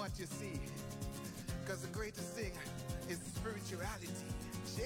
what you see. Cause the greatest thing is spirituality.